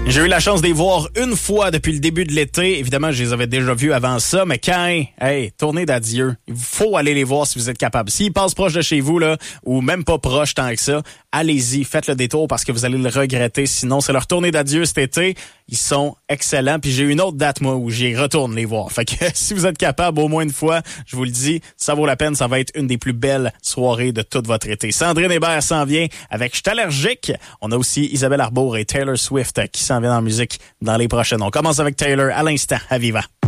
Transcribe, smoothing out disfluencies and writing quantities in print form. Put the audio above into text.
J'ai eu la chance de les voir une fois depuis le début de l'été. Évidemment, je les avais déjà vus avant ça, mais quand, tournée d'adieu, il faut aller les voir si vous êtes capable. S'ils passent proche de chez vous, là, ou même pas proche tant que ça, allez-y, faites le détour parce que vous allez le regretter. Sinon, c'est leur tournée d'adieu cet été. Ils sont excellents. Puis j'ai une autre date, moi, où j'y retourne les voir. Fait que si vous êtes capable au moins une fois, je vous le dis, ça vaut la peine. Ça va être une des plus belles soirées de tout votre été. Sandrine Hébert s'en vient avec Je suis allergique. On a aussi Isabelle Arbour et Taylor Swift qui s'en viennent en musique dans les prochaines. On commence avec Taylor à l'instant, à Viva.